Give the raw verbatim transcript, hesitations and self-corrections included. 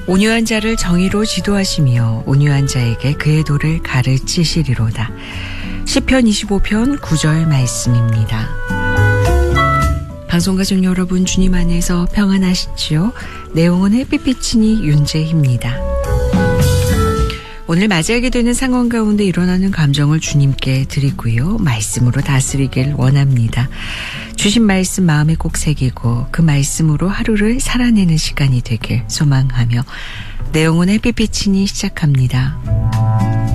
온유한 자를 정의로 지도하시며 온유한 자에게 그의 도를 가르치시리로다. 시편 이십오 편 구 절 말씀입니다. 방송가족 여러분, 주님 안에서 평안하시지요? 내용은 햇빛비치니 윤재희입니다. 오늘 맞이하게 되는 상황 가운데 일어나는 감정을 주님께 드리고요. 말씀으로 다스리길 원합니다. 주신 말씀 마음에 꼭 새기고 그 말씀으로 하루를 살아내는 시간이 되길 소망하며 내용은 햇빛비치니 시작합니다.